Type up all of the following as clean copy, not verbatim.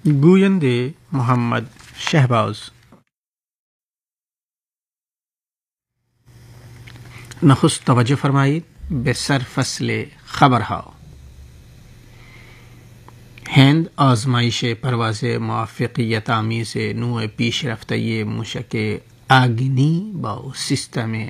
گوینده محمد شهباز. نخست توجه فرمایید به سرفصل خبرها. هند آزمایش پرواز موفقیت آمیز نوع پیشرفته موشک آگنی با سیستم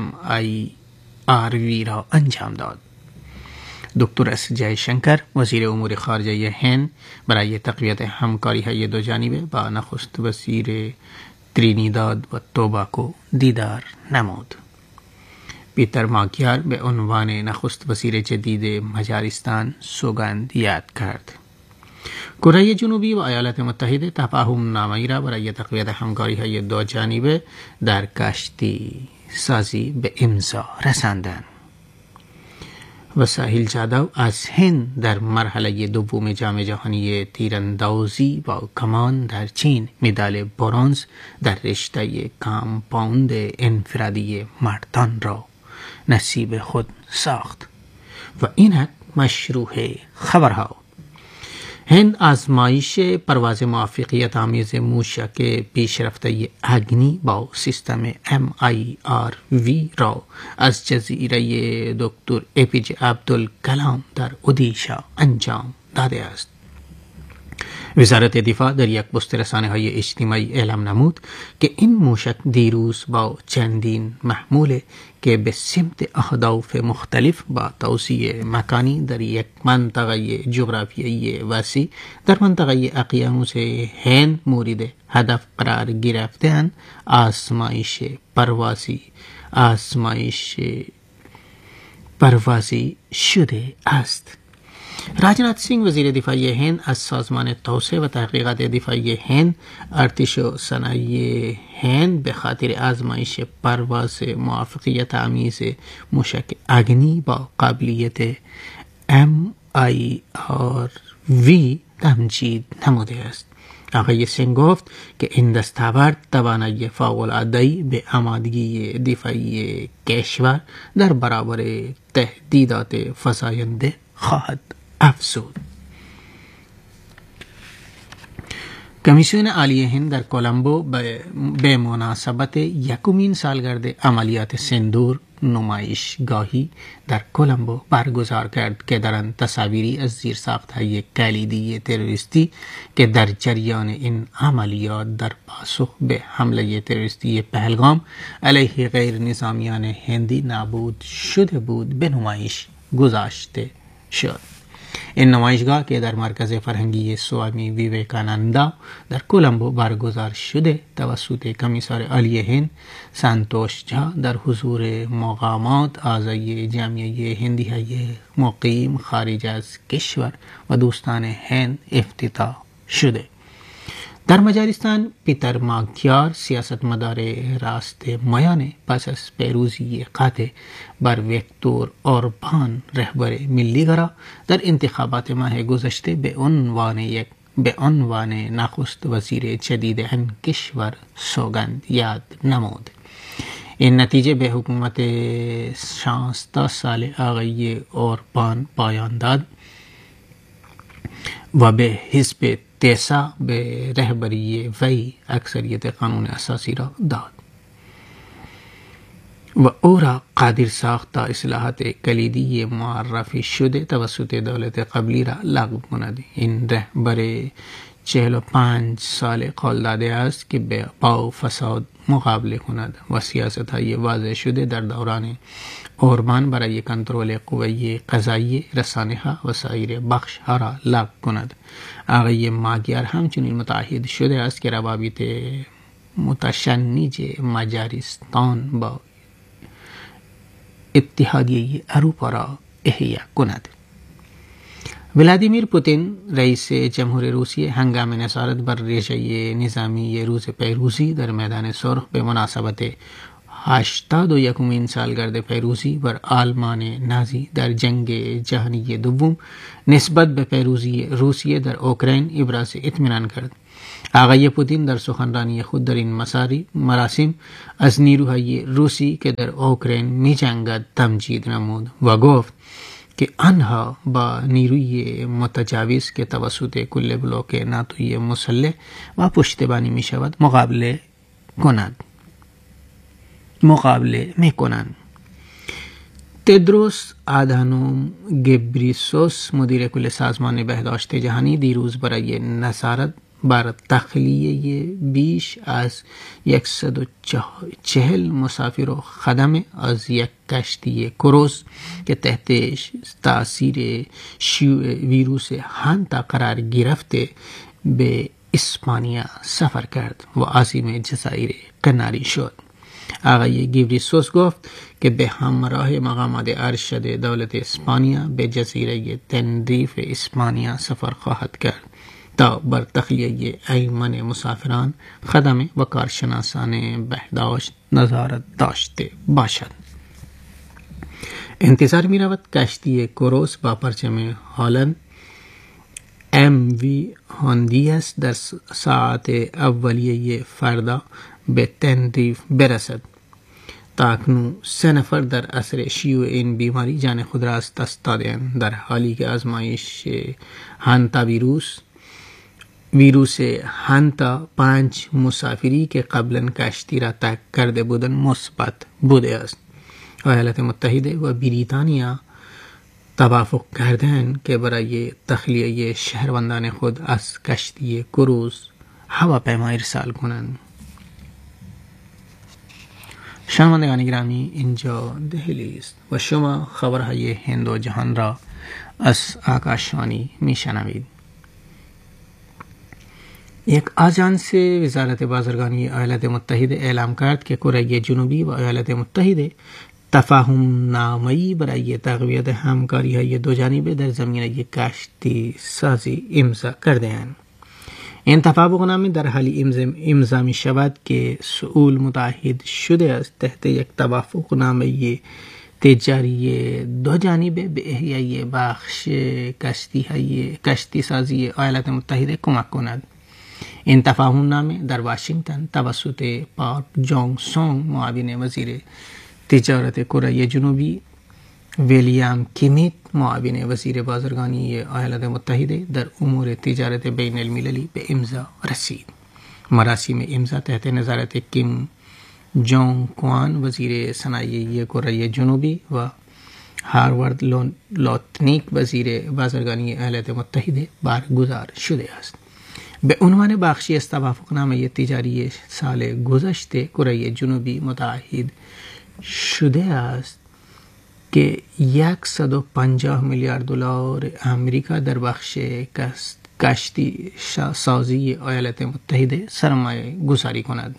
MIRV را انجام داد. دکتر اس جای شنکر وزیر امور خارجه هند برای تقویت همکاری‌های دو جانبه با نخست وزیر ترینیداد و توباگو دیدار نمود. پیتر ماکیار به عنوان نخست وزیر جدید مجارستان سوگند یاد کرد. کره جنوبی و ایالات متحده تفاهم نامه‌ای را برای تقویت همکاری‌های دو جانبه در کشتی سازی به امضا رساندند. وسایل جادو از هند در مرحله دوم جام جهانی تیراندازی با کمان در چین مدال برنز در رشته کامپاوند انفرادی مردان را نصیب خود ساخت. و اینک مشروع خبرها. هند آزمایش پرواز موفقیت آمیز موشک پیشرفته آگنی با سیستم MIRV را از جزیره دکتر APJ عبدالکلام در اودیشا انجام داده است. وزارت دفاع در یک پست رسانه‌های اجتماعی اعلام نمود که این موشک دیروز با چندین محمول که به سمت اهداف مختلف با توزیع مکانی در یک منطقه جغرافیایی وسیع در منطقه اقیانوس هند مورد هدف قرار گرفته‌اند آزمایش پروازی شده است. راجناتھ سینگ وزیر دفاعی هند از سازمان توسعه و تحقیقات دفاعی هند ارتش و صنایع هند به خاطر آزمایش پرواز موفقیت آمیز موشک آگنی با قابلیت MIRV تمجید نموده است. آقای سینگ گفت که این دستاورد توانایی فوق‌العاده‌ای به آمادگی دفاعی کشور در برابر تهدیدات فزاینده خواهد افزود. کمیسیون عالی هند در کولمبو به مناسبت یکمین سالگرد عملیات سندور نمایشگاهی در کولمبو برگزار کرد که در آن تصاویری از زیرساخت‌های کلیدی تروریستی که در جریان این عملیات در پاسخ به حمله تروریستی پهلگام علیه غیر نظامیان هندی نابود شده بود به نمایش گذاشته شد. این نمایشگاه که در مرکز فرهنگی سوامی ویویکاناندا در کولمبو برگزار شده توسط کمیسر عالی هند سانتوش جھا در حضور مقامات اعضای جامعه هندی های مقیم خارج از کشور و دوستان هند افتتاح شده. در مجارستان پیتر ماکیار سیاستمدار راست میانه پس از پیروزی قاطع بر ویکتور اوربان رهبر ملیگرا در انتخابات ماه گذشته به عنوان نخست وزیر جدید این کشور سوگند یاد نمود. این نتیجه به حکومت 16 سال آقای اوربان پایان داد و به حزب تیسا به رهبری وی اکثریت قانون اساسی را داد و او را قادر ساخت تا اصلاحات کلیدی معرفی شده توسط دولت قبلی را لغو کند. این رهبر 45 سال قول داده است که با فساد مقابله کند و سیاست‌های واضح شده در دوران اوربان برای کنترل قوه قضاییه، رسانه‌ها و سایر بخش‌ها را لغو کند. آقای ماکیار همچنین متعهد شده است که روابط متشنج مجارستان با اتحادیه اروپا را احیا کند. ولادیمیر پوتین رئیس جمهور روسیه هنگام نظارت بر رژه نظامی روز پیروزی در میدان سرخ به مناسبت 81مین سالگرد پیروزی بر آلمان نازی در جنگ جهانی دوم نسبت به پیروزی روسیه در اوکراین ابراز اطمینان کرد. آقای پوتین در سخنرانی خود در این مراسم از نیروهای روسی که در اوکراین می جنگد تمجید نمود و گفت که آنها با نیروی متجاوز که توسط کل بلوک ناتوی مسلح و پشتیبانی می شود مقابله می کنند. تدروس آدانوم گبریسوس مدیر کل سازمان بهداشت جهانی دیروز برای نظارت بر تخلیه بیش از 140 مسافر و خدمه از یک کشتی کروز که تحت تاثیر ویروس هانتا قرار گرفته به اسپانیا سفر کرد و عازم جزایر قناری شد. آقای گبریسوس گفت که به همراه مقامات ارشد دولت اسپانیا به جزیره تندریف اسپانیا سفر خواهد کرد تا بر تخلیه ایمن مسافران، خدمه و کارشناسان بهداشت نظارت داشته باشد. انتظار می رود کشتی کروز با پرچم هلند MV هوندیاس در ساعت اولیه فردا به تندریف برسد. تاکنون 3 نفر در اثر شیوع این بیماری جان خود را از دست دادند، در حالی که آزمایش هانتا ویروس هانتا 5 مسافری که قبلا کشتی را ترک کرده بودند مثبت بوده است. ایالات متحده و بریتانیا توافق کردند که برای تخلیه شهروندان خود از کشتی کروز هواپیما ارسال کنند. شنوندگان گرامی، اینجا دهلی است و شما خبرهای هند و جهان را از آکاشوانی میشنوید. یک آژانس وزارت بازرگانی ایالات متحده اعلام کرد که کره جنوبی و ایالات متحده تفاهم نامه‌ای برای تقویت همکاری‌های دو جانبه در زمینه کشتی سازی امضا کرده‌اند. این توافقنامه در حالی امضا می شود که سئول متعهد شده است تحت یک توافقنامه تجاری دو جانبه به احیای بخش کشتی سازی ایالات متحده کمک کند. این تفاهمنامه در واشنگتن توسط پارک جانگ سونگ معاون وزیر تجارت کره جنوبی، ویلیام کیمیت معاون وزیر بازرگانی ایالات متحده در امور تجارت بین المللی به امضا رسید. مراسم امضا تحت نظارت کیم جونگ کوان وزیر صنایع کره جنوبی و هاروارد لوتنیک وزیر بازرگانی ایالات متحده برگزار شده است. به عنوان بخشی از توافقنامه تجاری سال گذشته کره جنوبی متعهد شده است که 150 میلیارد دلار آمریکا در بخش کشتی سازی ایالات متحده سرمایه گذاری کند.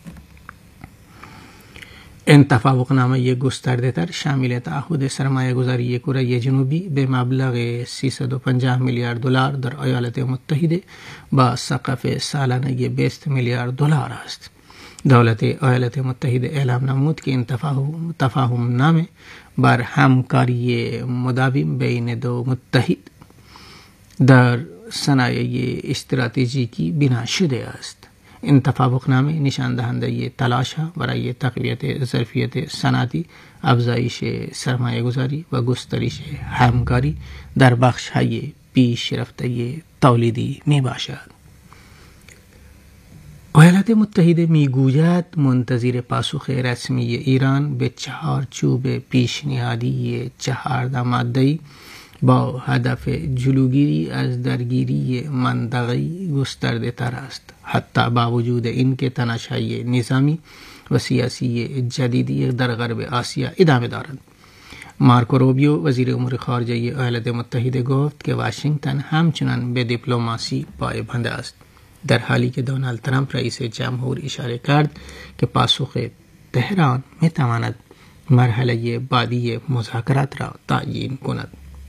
این توافقنامه گسترده تر شامل تعهد سرمایه گذاری کره جنوبی به مبلغ 350 میلیارد دلار در ایالات متحده با سقف سالانه 20 میلیارد دلار است. دولت ایالات متحده اعلام نمود که این تفاهم نامه بر همکاری مداوم بین دو متحد در صنایع استراتژیکی بنا شده است. این توافقنامه نشان دهنده تلاش برای تقویت ظرفیت صنعتی، افزایش سرمایه گذاری و گسترش همکاری در بخش های پیشرفته تولیدی می باشد. ایالات متحده می گوید منتظر پاسخ رسمی ایران به چهارچوب پیشنهادی 14 ماده‌ای با هدف جلوگیری از درگیری منطقه‌ای گسترده تر است، حتی با وجود اینکه تنش‌های نظامی و سیاسی جدیدی در غرب آسیا ادامه دارد. مارکو روبیو وزیر امور خارجه ایالات متحده گفت که واشنگتن همچنان به دیپلماسی پایبند است، در حالی که دونالد ترامپ رئیس جمهور اشاره کرد که پاسخ تهران میتواند مرحله بعدی مذاکرات را تعیین کند.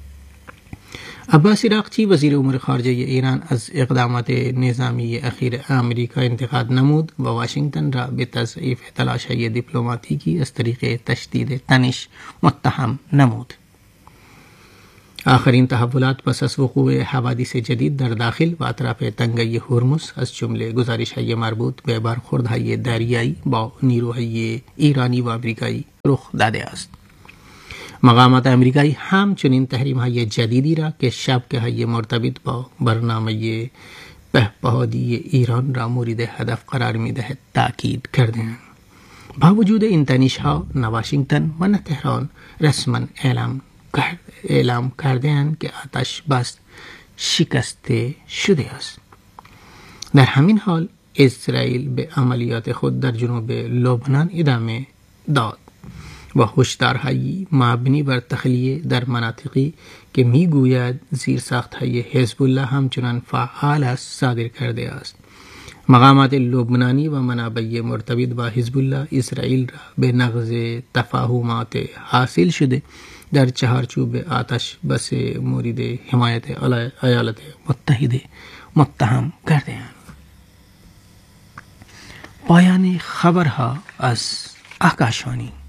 عباس عراقچی وزیر امور خارجه ایران از اقدامات نظامی اخیر آمریکا انتقاد نمود و واشنگتن را به تضعیف تلاش‌های دیپلماتیکی از طریق تشدید تنش متهم نمود. آخرین تحولات پس از وقوع حوادث جدید در داخل و اطراف تنگه هرمز از جمله گزارش‌های مربوط به برخوردهای دریایی با نیروهای ایرانی و آمریکایی رخ داده است. مقامات امریکایی همچنین تحریم‌های جدیدی را که شبکه‌های مرتبط با برنامه بهبهادی ایران را مورد هدف قرار می‌دهد تاکید کردند. با وجود این تنش‌ها نه واشنگتن و نه تهران رسما اعلام کردند که آتش بس شکسته شده است. در همین حال اسرائیل به عملیات خود در جنوب لبنان ادامه داد و هشدارهایی مبنی بر تخلیه در مناطقی که میگوید زیرساخت‌های حزب الله همچنان فعال است صادر کرده است. مقامات لبنانی و منابع مرتبط با حزب الله اسرائیل را به نقض تفاهمات حاصل شده در چهارچوب آتش بس مورد حمایت ایالات متحده متهم کرده‌اند. پایان خبرها از آکاشوانی.